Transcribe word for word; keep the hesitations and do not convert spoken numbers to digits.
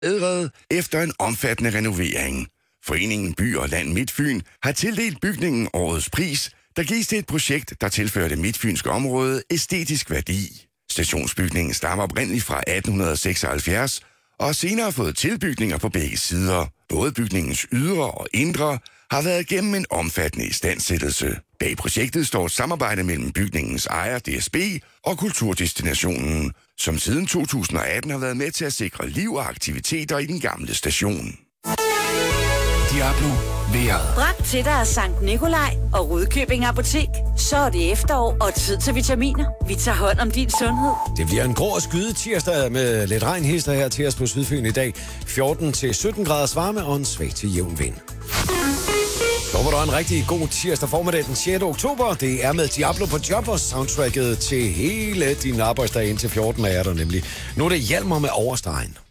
Adred efter en omfattende renovering. Foreningen By og Land Midtfyn har tildelt bygningen årets pris, der gives til et projekt, der tilfører det midtfynske område æstetisk værdi. Stationsbygningen stammer oprindeligt fra atten seksoghalvfjerds og har senere fået tilbygninger på begge sider. Både bygningens ydre og indre har været gennem en omfattende istandsættelse. Bag projektet står et samarbejde mellem bygningens ejer D S B og Kulturdestinationen, som siden to tusind og atten har været med til at sikre liv og aktiviteter i den gamle station. Diablo vejret. Bragt til dig af Sankt Nikolaj og Rudkøbing Apotek. Så er det efterår og tid til vitaminer. Vi tager hånd om din sundhed. Det bliver en grå og skyde tirsdag med lidt regnhister her til os på Sydfyn i dag. fjorten til sytten graders varme og en svag til jævn vind. Så var der en rigtig god tirsdag formiddag den sjette oktober. Det er med Diablo på job og soundtracket til hele din arbejdsdag indtil fjorten er der nemlig. Nu er det Hjalmar med Overstegen.